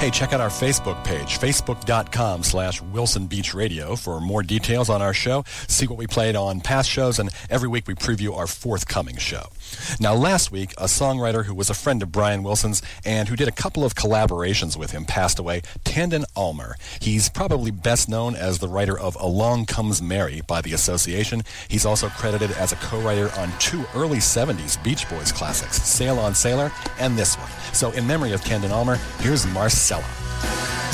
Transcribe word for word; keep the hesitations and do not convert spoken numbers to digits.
Hey, check out our Facebook page, facebook.com slash Wilson Beach Radio for more details on our show, see what we played on past shows, and every week we preview our forthcoming show. Now, last week, a songwriter who was a friend of Brian Wilson's and who did a couple of collaborations with him passed away, Tandon Almer. He's probably best known as the writer of Along Comes Mary by the Association. He's also credited as a co-writer on two early seventies Beach Boys classics, Sail on Sailor and this one. So in memory of Tandon Almer, here's Marcella.